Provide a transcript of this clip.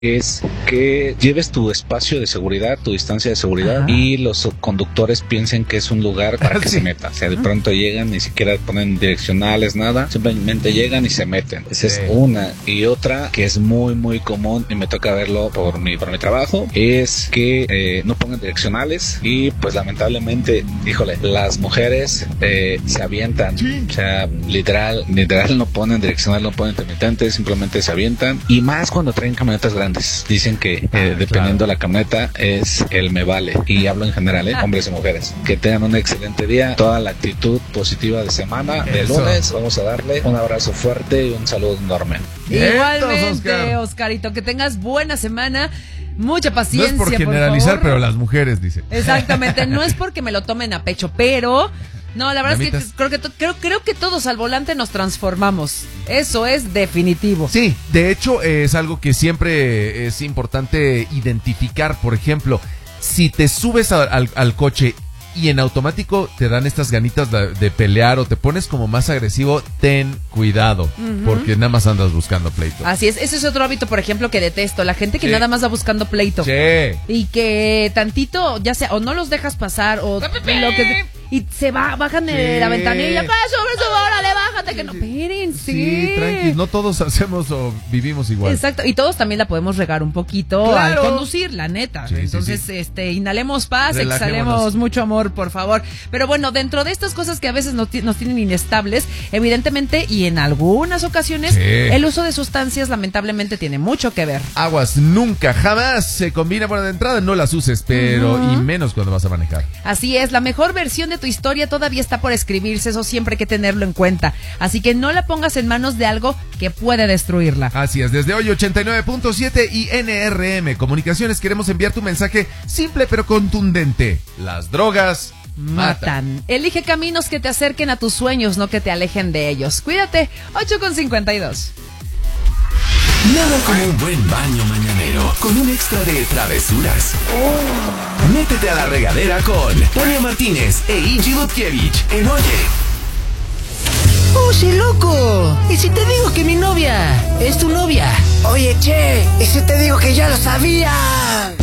es que lleves tu espacio de seguridad, tu distancia de seguridad, y los conductores piensen que es un lugar para que se metan. O sea, de pronto llegan, ni siquiera ponen direccionales, nada, simplemente llegan y se meten. Esa es una. Y otra que es muy muy común y me toca verlo por mi trabajo, es que no pongan direccionales y pues lamentablemente, híjole, las mujeres se avientan. O sea, literal no ponen direccional, no ponen intermitentes, simplemente se avientan, y más cuando traen camionetas grandes. Dicen que dependiendo de la camioneta es el me vale, y hablo en general, hombres y mujeres. Que tengan un excelente día, toda la actitud positiva de semana, de lunes. Vamos a darle un abrazo fuerte y un saludo enorme. Igualmente, Oscarito, que tengas buena semana. Mucha paciencia. No es por generalizar, pero las mujeres, dice. Exactamente, no es porque me lo tomen a pecho, pero no, la verdad es que creo que todos al volante nos transformamos. Eso es definitivo. Sí, de hecho es algo que siempre es importante identificar. Por ejemplo, si te subes al coche y en automático te dan estas ganitas de pelear o te pones como más agresivo, ten cuidado, porque nada más andas buscando pleito. Así es, ese es otro hábito, por ejemplo, que detesto, la gente que nada más va buscando pleito. Sí. Y que tantito, ya sea, o no los dejas pasar, o lo que... Y se bajan de la ventanilla, órale, bájate, que no, espérense. Sí, tranqui, no todos hacemos o vivimos igual. Exacto, y todos también la podemos regar un poquito al conducir, la neta. Sí, entonces, inhalemos paz, exhalemos mucho amor, por favor. Pero bueno, dentro de estas cosas que a veces nos tienen inestables, evidentemente, y en algunas ocasiones, el uso de sustancias lamentablemente tiene mucho que ver. Aguas, nunca, jamás se combina. Bueno, de entrada no las uses, pero y menos cuando vas a manejar. Así es, la mejor versión de tu historia todavía está por escribirse, eso siempre hay que tenerlo en cuenta. Así que no la pongas en manos de algo que puede destruirla. Así es, desde hoy 89.7 y NRM Comunicaciones queremos enviar tu mensaje simple pero contundente. Las drogas matan. Elige caminos que te acerquen a tus sueños, no que te alejen de ellos. Cuídate, 8:52. Nada como un buen baño mañanero con un extra de travesuras. Métete a la regadera con Tania Martínez e Iggy Butkiewicz en Oye. ¡Oye, loco! ¿Y si te digo que mi novia es tu novia? Oye, che, ¿y si te digo que ya lo sabía?